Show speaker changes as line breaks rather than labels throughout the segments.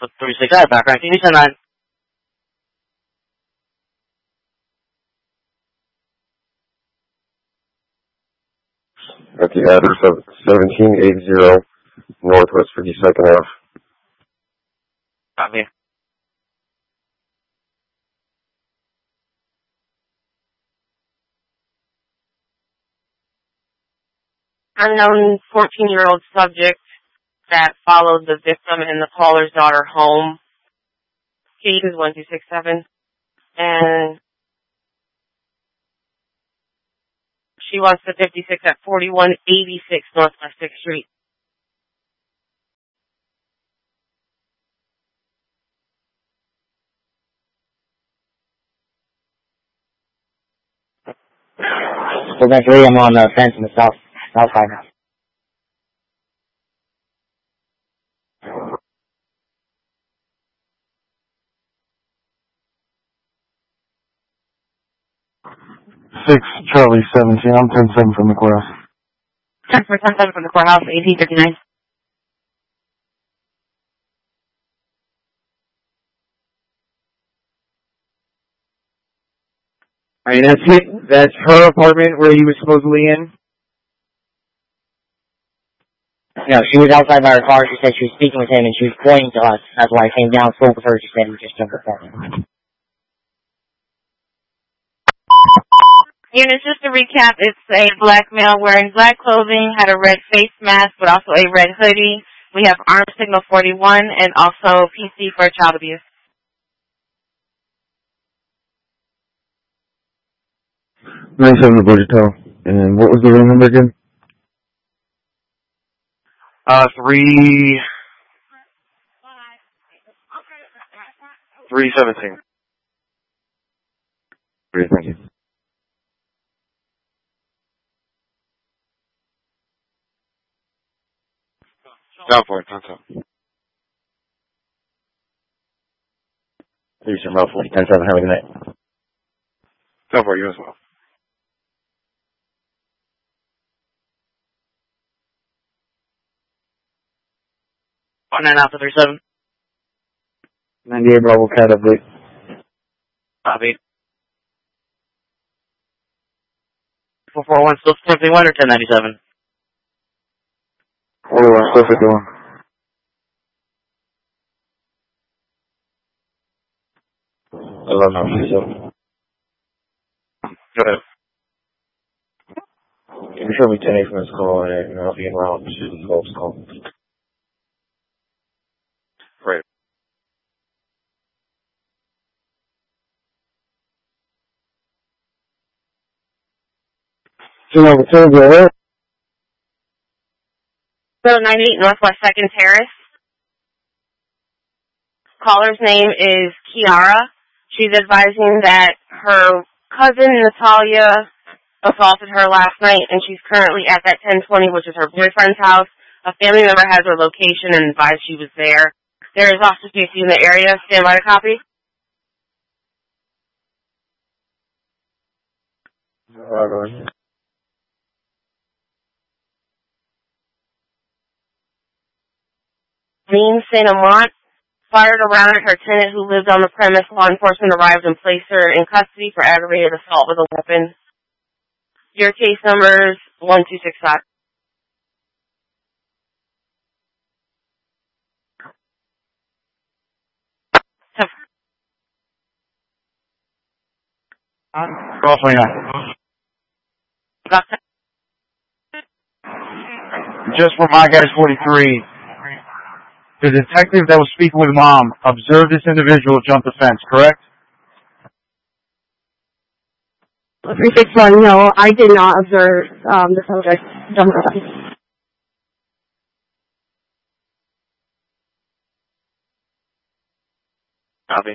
36 out, background. Can you send that?
At the address of 1780 Northwest 52nd Ave.
Copy. Unknown 14-year-old subject that followed the victim and the caller's daughter home. Case is 1267. And she wants the 56 at 4186 Northwest 6th Street.
So that's really I'm on the fence in the south side now.
Charlie 17. I'm 10-7 from the courthouse.
10-7 from the courthouse, 1859.
Alright, that's it. That's her apartment where he was supposedly in?
No, she was outside by her car. She said she was speaking with him and she was pointing to us. That's why I came down, spoke with her. She said we just took her apartment.
Units, just to recap, it's a black male wearing black clothing, had a red face mask, but also a red hoodie. We have arm signal 41 and also PC for child abuse.
97 to Bridgetown. And what was the room number again?
317. Great, thank you. Down for it, contact.
37 Row 40, 10-7, have a good night.
Down for you as well.
On and out to 37.
98 Bravo Cat update.
Copy. 441, still 51 or 1097?
41, still 51.
I love how she's up. Go ahead. You can show me 10-8 from this call and I'll be en route to the 12's call. Right.
So, go ahead.
098 Northwest 2nd Terrace. Caller's name is Kiara. She's advising that her cousin Natalia assaulted her last night, and she's currently at that 1020, which is her boyfriend's house. A family member has her location and advised she was there. There is officer safety in the area. Stand by to copy. Jean Saint Amant fired around at her tenant who lived on the premise. Law enforcement arrived and placed her in custody for aggravated assault with a weapon. Your case number is 1265.
Call 29. Just for my guys 43. The detective that was speaking with Mom observed this individual jump the fence, correct?
361, no, I did not observe the subject jump the fence.
Copy.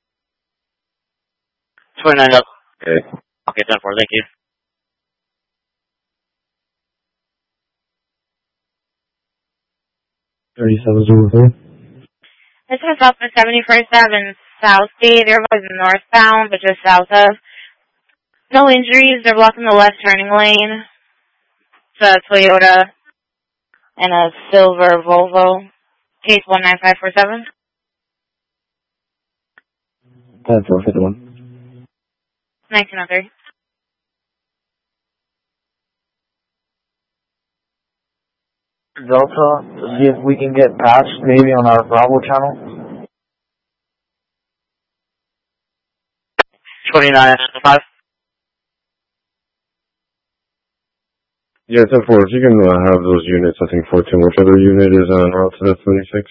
29 up.
Okay.
Okay, 10-4, thank you.
This is off of 71st Avenue, South State. Everybody's northbound, but just south of. No injuries. They're blocking the left turning lane. It's a Toyota and a silver Volvo. Case 19547.
10-4-51.
1903.
Delta, see if we can get patched maybe on our Bravo channel.
29-5.
Yeah, 10-4, if you can have those units, I think 14, which other unit is en route to the 76?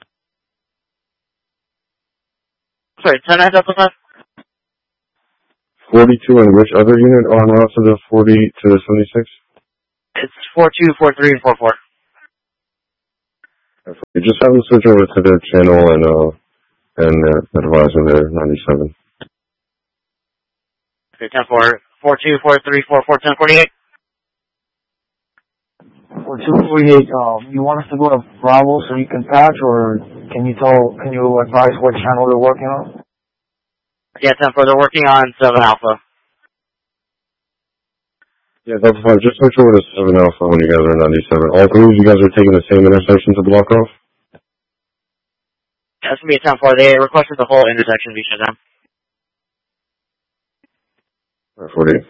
Sorry, 10-5.
42, and which other unit are en route to the 76?
It's 42, 43, and 44.
You just have them switch over to their channel and advise when they're 97.
Okay, 10-4, 42, 43, 44, 10-48.
4248, you want us to go to Bravo so you can patch, or can you advise what channel they're working on?
Yeah, 10-4, they're working on 7 Alpha.
Yeah, that's fine. Just switch over to 7 Alpha when you guys are 97. All three of you guys are taking the same intersection to block off?
That's going to be a 10-4. They requested the whole intersection be shut down.
48.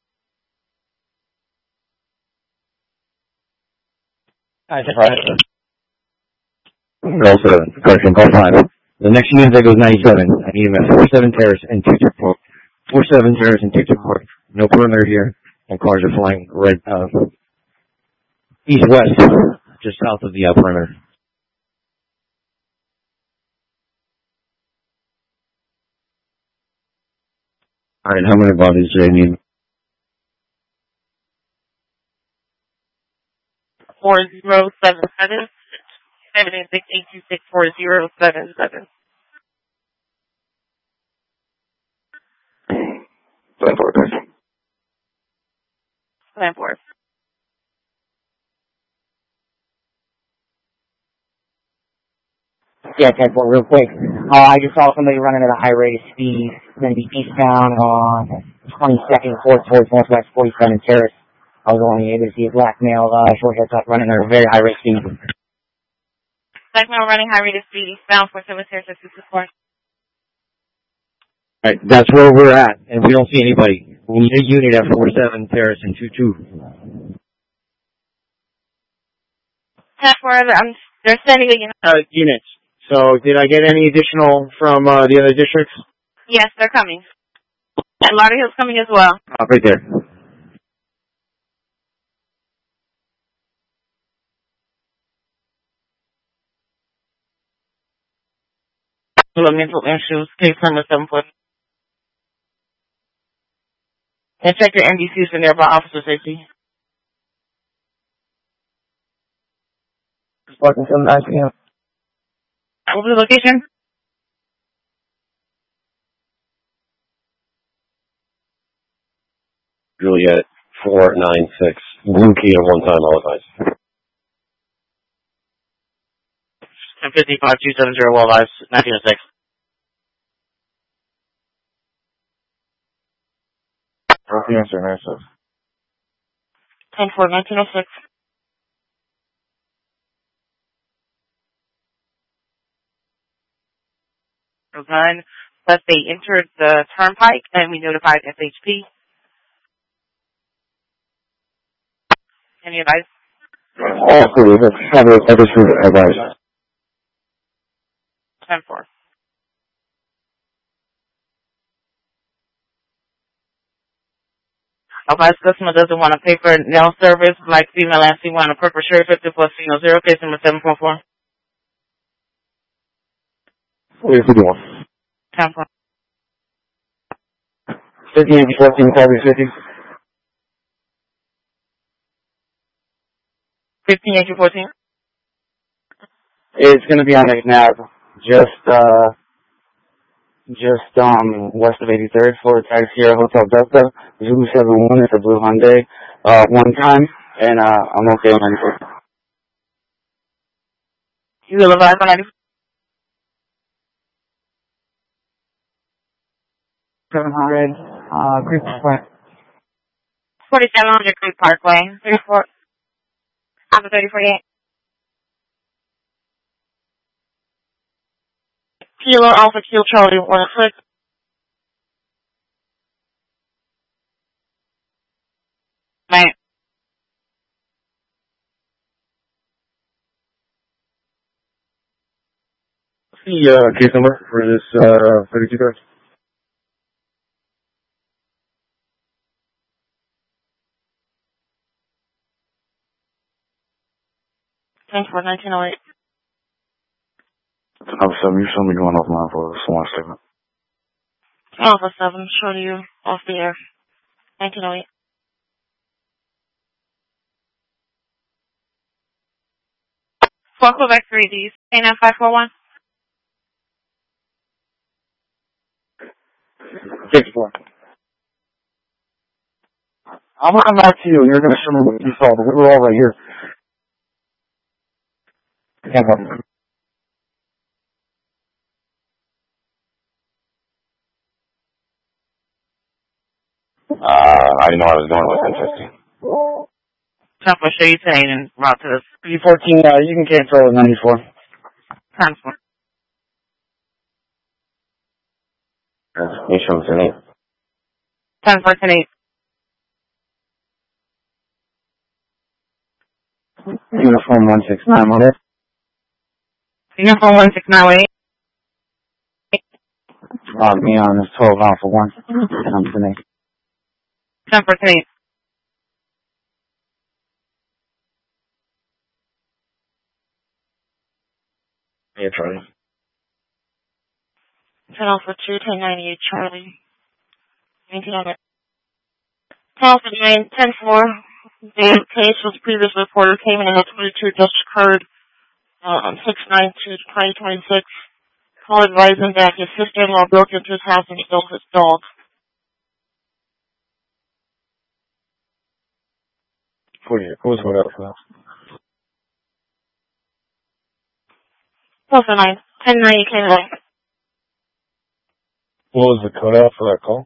Also, correction, call 5. The next unit that goes 97, I need him at 47 Terrace and 224. 47 Terrace and 224. No perimeter here, and cars are flying right, east-west, just south of the perimeter.
Alright, how many bodies do they need?
4077 786-826-4077. 10-4.
Yeah, 10-4, real quick. I just saw somebody running at a high rate of speed, going to be eastbound on 22nd Court towards Northwest 47 Terrace. I was only able to see a black male, short haircut running at a very high rate of speed.
Black male running high rate of speed eastbound 47 Terrace at 224.
Alright, that's where we're at, and we don't see anybody. We need a unit at 47 Terrace and 22.
10-4, they're sending a unit.
Units. So, did I get any additional from the other districts?
Yes, they're coming. And Lauderdale's coming as well.
Right there.
Mental issues, case number 7-4. And check your NBCs for nearby officer safety.
Fucking 7 p.m.
What was the location?
Juliet 496. Blue key at one time, all advice.
10-55-270 Wall Lives, 1906.
Rough answer, 96.
10-4, 1906. Nine, but they entered the turnpike and we notified SHP. Any advice?
All three. Have a advice.
10-4. Advice customer doesn't want to pay for nail service like female and want a purple shirt 50 plus 0, case number 7.4.
What are you doing?
10-4.
50 14, probably 50.
15-14.
It's going to be on McNabb, just west of 83rd, Florida Taxi Sierra Hotel Delta, Zulu 71, it's a blue Hyundai, one time, and I'm okay on 94.
You will arrive on 94.
700, Creek Parkway.
4700 Creek Parkway. 34. Alpha 3048. Kilo Alpha Kilo Charlie 16.
the case number for this 32 card?
Thanks for 1908.
Alpha 7, you saw me going offline for a sworn statement.
Alpha 7, show you off the air. 1908. For Quebec 3Ds, A9 541.
64. I'm gonna come back to you. You're gonna show me what you saw, but we're all right here. Yeah,
I didn't know what I was doing with that 15.
Tempo, show you saying and route to this.
B14, you can cancel 94.
Time for.
You show me tonight.
10 for 10 8.
Uniform 169, what is?
Uniform 1698.
Me on this 12 Alpha 1. And I'm Sinead.
10 for 10 8.
Yeah, Charlie.
10 Alpha 2, 1098, Charlie. 1900. 10 Alpha 9, 10 4. The case was previous reporter came in at 22 just occurred on 6/9/2026. Call advising that his sister-in-law broke into his house and stole his dog.
48. What was the code out for that?
Alpha 9, 1090 came in.
What was the code out for that call?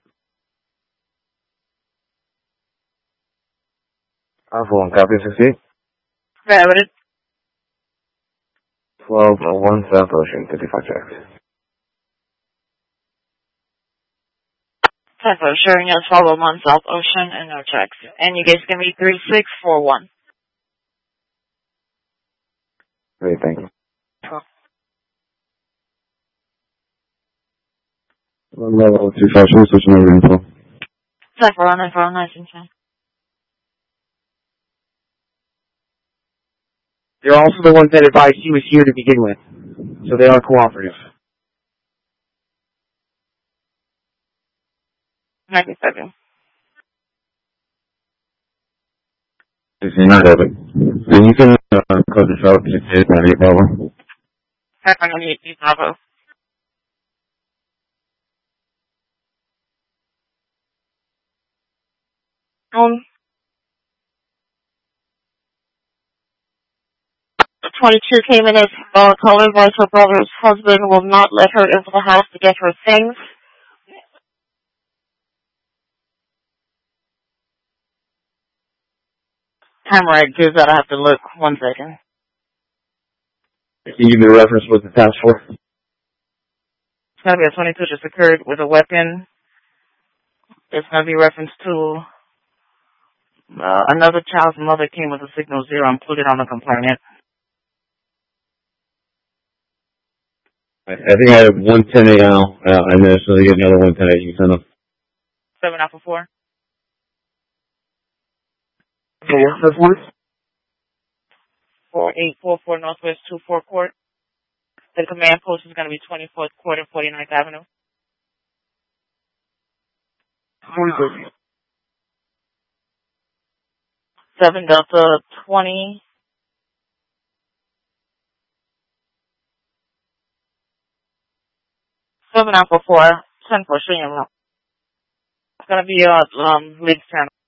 Alpha 1, copy 68.
Gravity.
1201 South Ocean, 55 checks.
10 for sharing us follow on South Ocean and no checks. And you guys give me 3641.
Great, thank you.
Level 252, switching over info.
10 for 1
They're also the ones that advised he was here to begin with. So they are cooperative.
97.
You're not having. Then you can code this out to 98 Bravo.
598 Bravo. Um, 22 came in as told advised her brother's husband will not let her into the house to get her things. Camera gives that I have to look 1 second.
Can you give me the reference what the task for?
It's going to be a 22 just occurred with a weapon. It's going to be reference to another child's mother came with a signal 0 and put it on the complainant.
I think I have 110 now, and then as soon as I get another 110, you can send them.
7 Alpha 4.
So what's this one?
4844 Northwest 24 Court. The command post is going to be 24th Court and 49th Avenue. 7 Delta 20. 7 Alpha 4, 10 for Shane. It's going to be lead channel.